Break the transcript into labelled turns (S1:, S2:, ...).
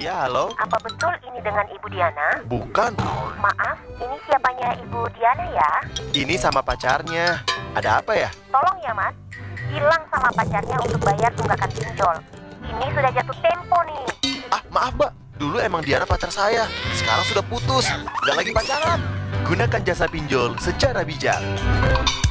S1: Iya, halo?
S2: Apa betul ini dengan Ibu Diana?
S1: Bukan,
S2: Maaf, ini siapanya Ibu Diana ya?
S1: ini sama pacarnya. Ada apa ya?
S2: Tolong ya Mas, bilang sama pacarnya untuk bayar tunggakan pinjol. Ini sudah jatuh tempo nih.
S1: Ah, maaf, Mbak. Dulu emang Diana pacar saya. Sekarang sudah putus. Nggak lagi pacaran. Gunakan jasa pinjol secara bijak.